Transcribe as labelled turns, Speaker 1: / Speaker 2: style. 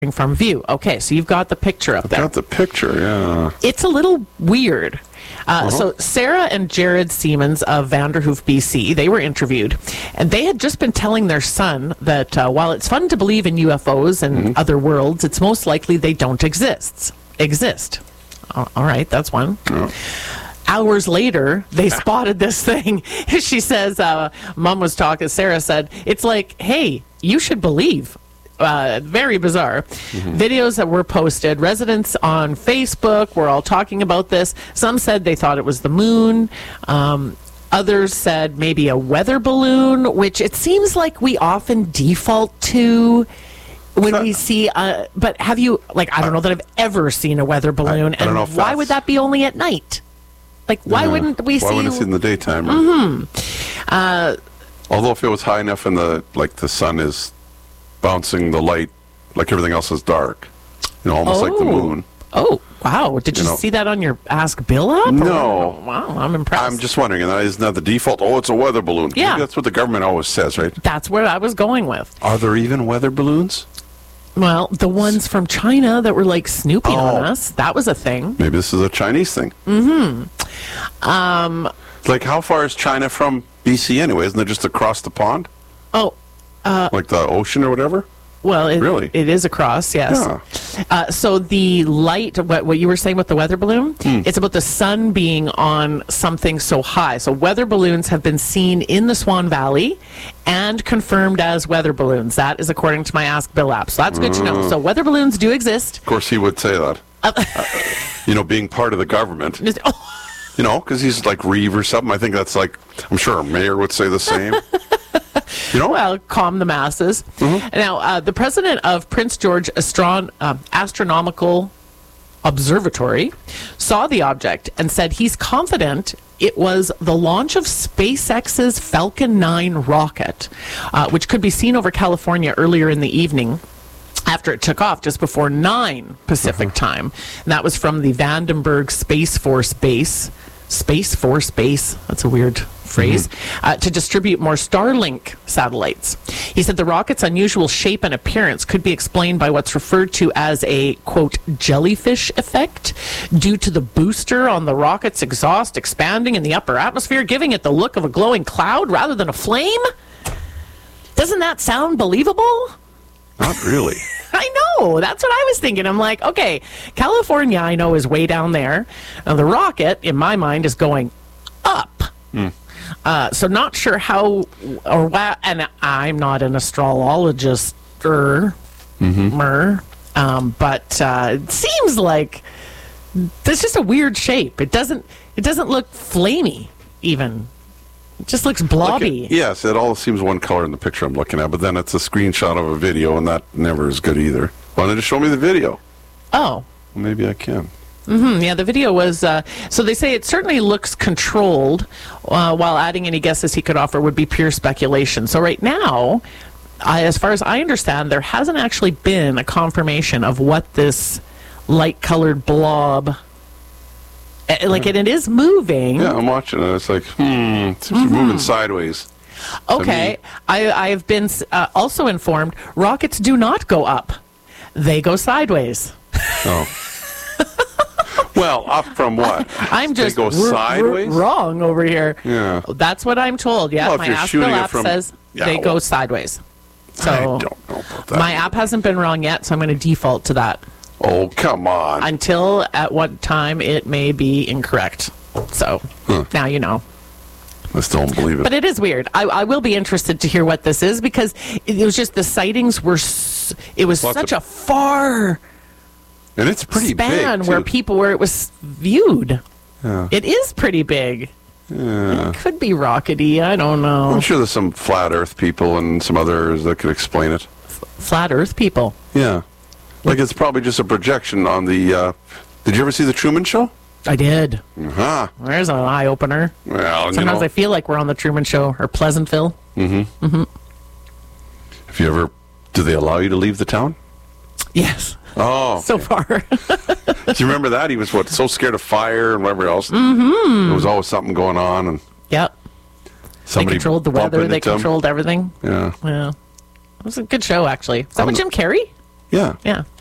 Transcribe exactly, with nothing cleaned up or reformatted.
Speaker 1: from view. Okay, so you've got the picture up
Speaker 2: I've
Speaker 1: there.
Speaker 2: got the picture, yeah.
Speaker 1: It's a little weird. Uh,
Speaker 2: Uh-huh.
Speaker 1: So Sarah and Jared Siemens of Vanderhoof, B C, they were interviewed, and they had just been telling their son that uh, while it's fun to believe in U F Os and
Speaker 2: Mm-hmm.
Speaker 1: other worlds, it's most likely they don't exist. Exist. Uh, all right, that's one.
Speaker 2: Yeah.
Speaker 1: Hours later, they spotted this thing. She says, uh, Mom was talking, Sarah said, it's like, hey, you should believe. Uh, very bizarre.
Speaker 2: Mm-hmm.
Speaker 1: Videos that were posted. Residents on Facebook were all talking about this. Some said they thought it was the moon. Um, others said maybe a weather balloon, which it seems like we often default to when we see. Uh, but have you, like, I don't know that I've ever seen a weather balloon.
Speaker 2: I don't
Speaker 1: and
Speaker 2: know if
Speaker 1: why
Speaker 2: that's-
Speaker 1: would that be only at night? Like, why
Speaker 2: Yeah.
Speaker 1: wouldn't we
Speaker 2: Why
Speaker 1: see?
Speaker 2: wouldn't it see in the daytime? Right?
Speaker 1: Mm-hmm. Uh,
Speaker 2: Although if it was high enough and the like the sun is bouncing the light, like everything else is dark, you know, almost like the
Speaker 1: Oh.
Speaker 2: moon.
Speaker 1: Oh, wow. Did you,
Speaker 2: You know-
Speaker 1: see that on your Ask Bill app?
Speaker 2: No.
Speaker 1: Or- Wow, I'm impressed.
Speaker 2: I'm just wondering, and that isn't that the default? Oh, it's a weather balloon.
Speaker 1: Yeah.
Speaker 2: Maybe that's what the government always says, right?
Speaker 1: That's where I was going with.
Speaker 2: Are there even weather balloons?
Speaker 1: Well, the ones from China that were like snooping
Speaker 2: Oh.
Speaker 1: on us, that was a thing.
Speaker 2: Maybe this is a Chinese thing. Mm-hmm. Um, like, how far is China from B C anyway? Isn't it just across the pond?
Speaker 1: Oh,
Speaker 2: Like the ocean or whatever?
Speaker 1: well, it,
Speaker 2: Really?
Speaker 1: it is across, yes.
Speaker 2: Yeah.
Speaker 1: Uh, so the light, what, what you were saying with the weather balloon,
Speaker 2: Hmm.
Speaker 1: it's about the sun being on something so high. So weather balloons have been seen in the Swan Valley and confirmed as weather balloons. That is according to my Ask Bill app. So that's good to
Speaker 2: Mm.
Speaker 1: know. So weather balloons do exist.
Speaker 2: Of course, he would say that. Uh, you know, being part of the government.
Speaker 1: Oh,
Speaker 2: You know, because he's like Reeve or something. I think that's like, I'm sure a mayor would say the same. You know?
Speaker 1: well, calm the masses. Now, uh, the president of Prince George Astron- uh, Astronomical Observatory saw the object and said he's confident it was the launch of SpaceX's Falcon nine rocket, uh, which could be seen over California earlier in the evening after it took off just before nine Pacific time. And that was from the Vandenberg Space Force Base. Space Force Base, that's a weird phrase, uh, to distribute more Starlink satellites. He said the rocket's unusual shape and appearance could be explained by what's referred to as a, quote, jellyfish effect due to the booster on the rocket's exhaust expanding in the upper atmosphere, giving it the look of a glowing cloud rather than a flame. Doesn't that sound believable?
Speaker 2: Not really.
Speaker 1: I know. That's what I was thinking. I'm like, okay, California, I know, is way down there. Now, the rocket, in my mind, is going up. Uh, so not sure how or what, and I'm not an astrologist, er, mer, um, but uh, it seems like there's just a weird shape. It doesn't. It doesn't look flamey, even. It just looks blobby.
Speaker 2: Look at- yes, it all seems one color in the picture I'm looking at, but then it's a screenshot of a video, and that never is good either. Why don't you show me the video?
Speaker 1: Oh.
Speaker 2: Maybe I can.
Speaker 1: Hmm, yeah, the video was, uh, so they say it certainly looks controlled, uh, while adding any guesses he could offer would be pure speculation. So right now, I, as far as I understand, there hasn't actually been a confirmation of what this light-colored blob, uh, like, and it is moving.
Speaker 2: Yeah, I'm watching it. It's like, hmm, it seems to be moving sideways.
Speaker 1: Okay, I, I have been uh, also informed rockets do not go up. They go sideways.
Speaker 2: Oh. Well, up from what?
Speaker 1: I'm just
Speaker 2: they go
Speaker 1: r- r-
Speaker 2: sideways?
Speaker 1: wrong over here.
Speaker 2: Yeah.
Speaker 1: That's what I'm told. Yeah,
Speaker 2: Well, if
Speaker 1: my
Speaker 2: you're
Speaker 1: Ask
Speaker 2: shooting
Speaker 1: Bill
Speaker 2: it
Speaker 1: app
Speaker 2: from-
Speaker 1: says
Speaker 2: Yeah,
Speaker 1: they go
Speaker 2: well-
Speaker 1: sideways. So
Speaker 2: I don't know about that.
Speaker 1: my app hasn't been wrong yet, so I'm going to default to that
Speaker 2: Oh, come on.
Speaker 1: until at what time it may be incorrect. So
Speaker 2: Huh.
Speaker 1: now you know.
Speaker 2: I still don't believe it.
Speaker 1: But it is weird. I, I will be interested to hear what this is because it, it was just the sightings were. S- it was
Speaker 2: Lots
Speaker 1: such
Speaker 2: of-
Speaker 1: a far
Speaker 2: and it's pretty
Speaker 1: span
Speaker 2: big,
Speaker 1: where
Speaker 2: too.
Speaker 1: people where it was viewed.
Speaker 2: Yeah.
Speaker 1: It is pretty big.
Speaker 2: Yeah.
Speaker 1: It could be rockety. I don't know.
Speaker 2: I'm sure there's some flat Earth people and some others that could explain it.
Speaker 1: Flat Earth people.
Speaker 2: Yeah. Like it's probably just a projection on the. Uh, did you ever see The Truman Show?
Speaker 1: I did.
Speaker 2: Uh-huh.
Speaker 1: There's an eye opener.
Speaker 2: Well, you
Speaker 1: Sometimes
Speaker 2: know,
Speaker 1: I feel like we're on the Truman Show or Pleasantville.
Speaker 2: if you ever. Do they allow you to leave the town?
Speaker 1: Yes,
Speaker 2: Oh.
Speaker 1: so far.
Speaker 2: Do you remember that? He was, what, so scared of fire and whatever else? Mm-hmm. There was always something going on. And
Speaker 1: Yep. They
Speaker 2: somebody
Speaker 1: controlled the weather.
Speaker 2: bumping
Speaker 1: They
Speaker 2: into him.
Speaker 1: controlled everything.
Speaker 2: Yeah.
Speaker 1: Yeah. It was a good show, actually. Is that
Speaker 2: I'm
Speaker 1: with Jim Carrey?
Speaker 2: Yeah.
Speaker 1: Yeah.